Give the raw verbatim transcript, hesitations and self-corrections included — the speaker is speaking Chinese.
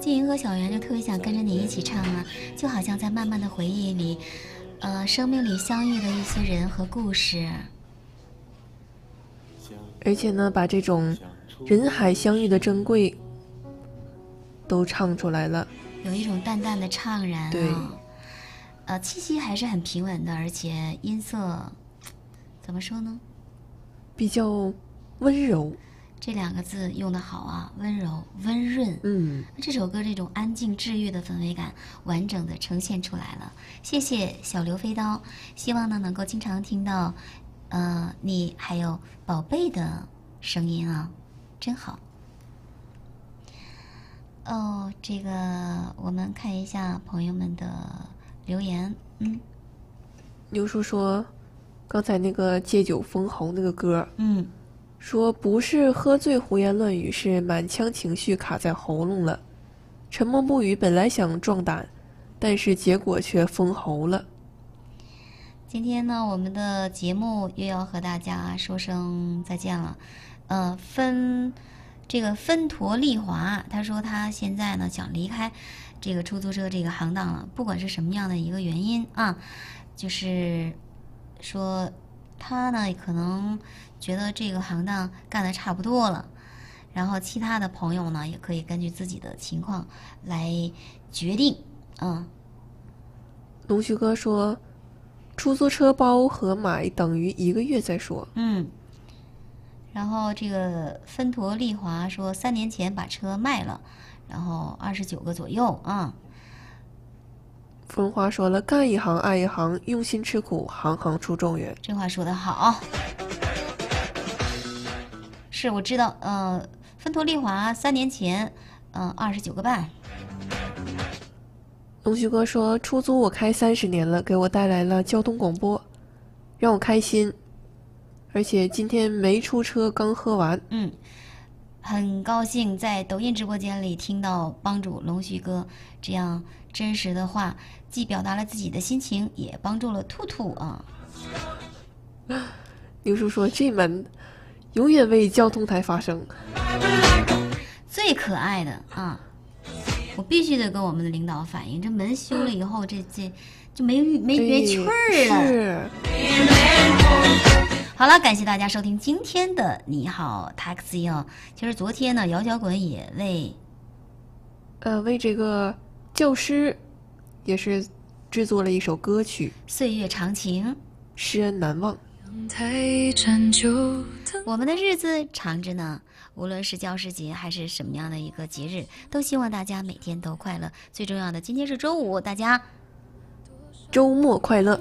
静云和小圆就特别想跟着你一起唱啊，就好像在漫漫的回忆里，呃，生命里相遇的一些人和故事。 而且呢，把这种人海相遇的珍贵都唱出来了， 有一种淡淡的怅然啊。 对， 呃，气息还是很平稳的，而且音色怎么说呢？ 比较温柔。 这两个字用得好啊，温柔、温润。 嗯， 这首歌这种安静治愈的氛围感，完整的呈现出来了。谢谢小刘飞刀，希望呢能够经常听到，呃，你还有宝贝的声音啊，真好。哦，这个我们看一下朋友们的留言。嗯， 牛叔说，刚才那个借酒封喉那个歌， 嗯。 说不是喝醉胡言乱语，是满腔情绪卡在喉咙了。沉默不语，本来想壮胆，但是结果却封喉了。 今天呢，我们的节目又要和大家说声再见了。呃，分这个分陀丽华，他说他现在呢想离开这个出租车这个行当了，不管是什么样的一个原因啊，就是说他呢可能觉得这个行当干得差不多了，然后其他的朋友呢也可以根据自己的情况来决定。嗯， 龙须哥说，出租车包和买等于一个月再说。 嗯，然后这个芬陀丽华说三年前把车卖了，然后二十九个左右啊。 风花说了，干一行爱一行，用心吃苦，行行出状元。 这话说得好。是我知道，呃，芬陀丽华三年前，嗯、呃，二十九个半。 龙须哥说，出租我开三十年了，给我带来了交通广播，让我开心。而且今天没出车，刚喝完。 嗯，很高兴在抖音直播间里听到帮主龙须哥这样真实的话，既表达了自己的心情，也帮助了兔兔啊。 牛叔说，这门永远为交通台发声。 最可爱的啊！我必须得跟我们的领导反映，这门修了以后，这这就没没没趣儿了。 哎、是。 好了，感谢大家收听今天的你好 Taxi 哦。其实昨天呢，摇摇滚也为呃为这个教师也是制作了一首歌曲 《岁月长情》， 施恩难忘。 我们的日子长着呢，无论是教师节还是什么样的一个节日，都希望大家每天都快乐。最重要的，今天是周五，大家周末快乐。